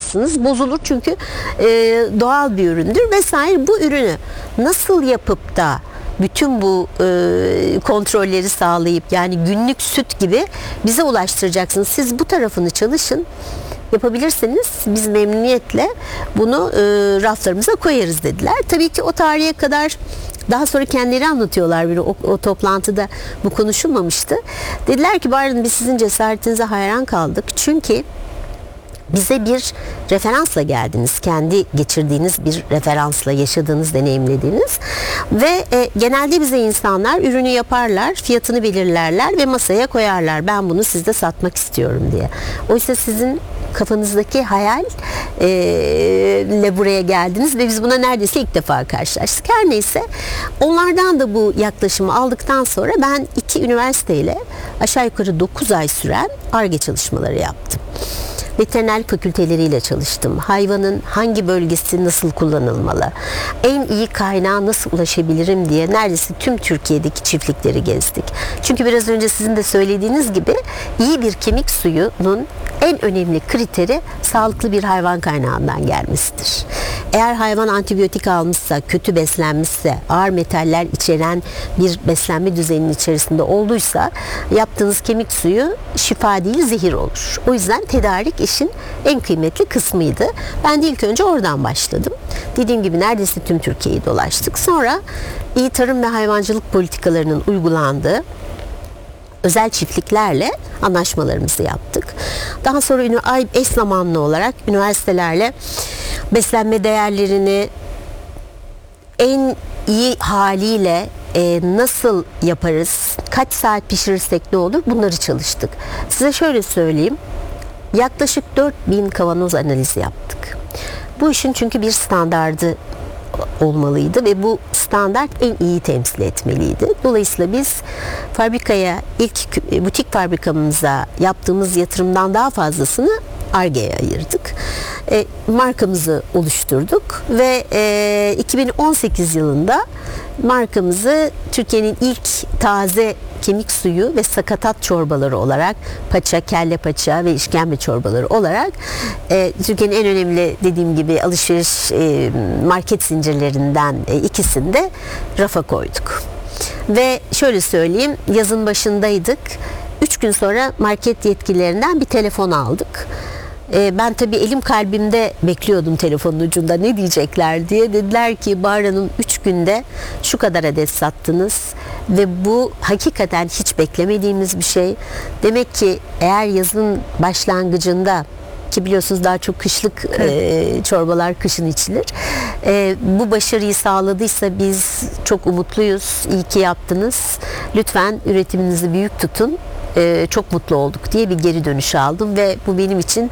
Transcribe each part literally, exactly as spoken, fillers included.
yapamazsınız. Bozulur çünkü e, doğal bir üründür vesaire. Bu ürünü nasıl yapıp da bütün bu e, kontrolleri sağlayıp, yani günlük süt gibi bize ulaştıracaksınız. Siz bu tarafını çalışın. Yapabilirseniz biz memnuniyetle bunu e, raflarımıza koyarız dediler. Tabii ki o tarihe kadar, daha sonra kendileri anlatıyorlar, bir o, o toplantıda bu konuşulmamıştı. Dediler ki Bahar Hanım, biz sizin cesaretinize hayran kaldık. Çünkü bize bir referansla geldiniz. Kendi geçirdiğiniz bir referansla, yaşadığınız, deneyimlediğiniz ve e, genelde bize insanlar ürünü yaparlar, fiyatını belirlerler ve masaya koyarlar. Ben bunu sizde satmak istiyorum diye. Oysa sizin kafanızdaki hayal e, ile buraya geldiniz ve biz buna neredeyse ilk defa karşılaştık. Her neyse, onlardan da bu yaklaşımı aldıktan sonra ben iki üniversiteyle aşağı yukarı dokuz ay süren Ar-Ge çalışmaları yaptım. Veteriner fakülteleriyle çalıştım. Hayvanın hangi bölgesi nasıl kullanılmalı, en iyi kaynağa nasıl ulaşabilirim diye neredeyse tüm Türkiye'deki çiftlikleri gezdik. Çünkü biraz önce sizin de söylediğiniz gibi iyi bir kemik suyunun en önemli kriteri sağlıklı bir hayvan kaynağından gelmesidir. Eğer hayvan antibiyotik almışsa, kötü beslenmişse, ağır metaller içeren bir beslenme düzeninin içerisinde olduysa yaptığınız kemik suyu şifa değil zehir olur. O yüzden tedarik işin en kıymetli kısmıydı. Ben de ilk önce oradan başladım. Dediğim gibi neredeyse tüm Türkiye'yi dolaştık. Sonra iyi tarım ve hayvancılık politikalarının uygulandığı özel çiftliklerle anlaşmalarımızı yaptık. Daha sonra eş zamanlı olarak üniversitelerle beslenme değerlerini en iyi haliyle e, nasıl yaparız, kaç saat pişirirsek ne olur, bunları çalıştık. Size şöyle söyleyeyim, yaklaşık dört bin kavanoz analizi yaptık. Bu işin çünkü bir standardı olmalıydı ve bu standart en iyi temsil etmeliydi. Dolayısıyla biz fabrikaya, ilk butik fabrikamıza yaptığımız yatırımdan daha fazlasını Ar-Ge'ye ayırdık. E, markamızı oluşturduk ve e, iki bin on sekiz yılında markamızı Türkiye'nin ilk taze kemik suyu ve sakatat çorbaları olarak, paça, kelle paça ve işkembe çorbaları olarak e, Türkiye'nin en önemli, dediğim gibi, alışveriş e, market zincirlerinden e, ikisinde rafa koyduk. Ve şöyle söyleyeyim, yazın başındaydık. Üç gün sonra market yetkililerinden bir telefon aldık. E, ben tabii elim kalbimde bekliyordum telefonun ucunda ne diyecekler diye. Dediler ki Bahar Hanım, üç günde şu kadar adet sattınız ve bu hakikaten hiç beklemediğimiz bir şey. Demek ki eğer yazın başlangıcında, ki biliyorsunuz daha çok kışlık e, çorbalar kışın içilir, e, bu başarıyı sağladıysa biz çok umutluyuz. İyi ki yaptınız. Lütfen üretiminizi büyük tutun. Ee, çok mutlu olduk diye bir geri dönüş aldım ve bu benim için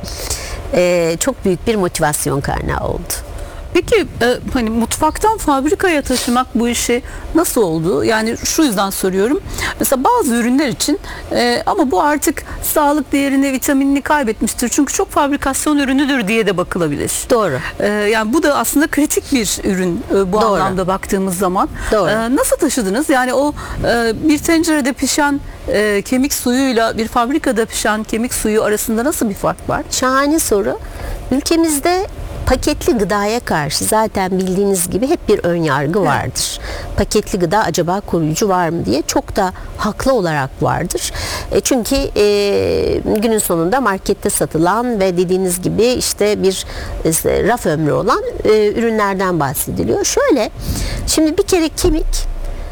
e, çok büyük bir motivasyon kaynağı oldu. Peki e, hani mutfaktan fabrikaya taşımak bu işi nasıl oldu? Yani şu yüzden soruyorum. Mesela bazı ürünler için e, ama bu artık sağlık değerini, vitaminini kaybetmiştir. Çünkü çok fabrikasyon ürünüdür diye de bakılabilir. Doğru. E, yani bu da aslında kritik bir ürün e, bu Doğru. anlamda baktığımız zaman. Doğru. E, nasıl taşıdınız? Yani o e, bir tencerede pişen e, kemik suyuyla bir fabrikada pişen kemik suyu arasında nasıl bir fark var? Şahane soru. Ülkemizde paketli gıdaya karşı zaten bildiğiniz gibi hep bir ön yargı vardır. Evet. Paketli gıda acaba koruyucu var mı diye, çok da haklı olarak vardır. E çünkü e, günün sonunda markette satılan ve dediğiniz gibi işte bir e, raf ömrü olan e, ürünlerden bahsediliyor. Şöyle, şimdi bir kere kemik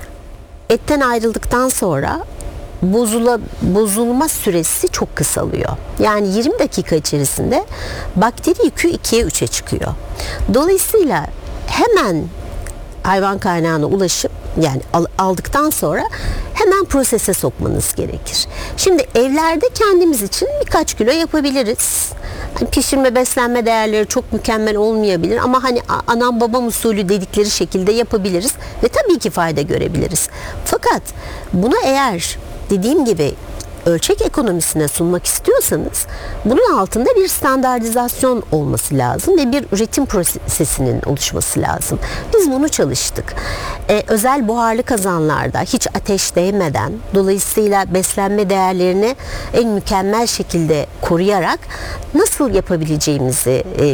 etten ayrıldıktan sonra bozula, bozulma süresi çok kısalıyor. Yani yirmi dakika içerisinde bakteri yükü ikiye üçe çıkıyor. Dolayısıyla hemen hayvan kaynağına ulaşıp, yani aldıktan sonra hemen prosese sokmanız gerekir. Şimdi evlerde kendimiz için birkaç kilo yapabiliriz. Hani pişirme, beslenme değerleri çok mükemmel olmayabilir ama hani anam babam usulü dedikleri şekilde yapabiliriz ve tabii ki fayda görebiliriz. Fakat buna eğer dediğim gibi ölçek ekonomisine sunmak istiyorsanız bunun altında bir standartizasyon olması lazım ve bir üretim prosesinin oluşması lazım. Biz bunu çalıştık. Ee, özel buharlı kazanlarda hiç ateş değmeden, dolayısıyla beslenme değerlerini en mükemmel şekilde koruyarak nasıl yapabileceğimizi e,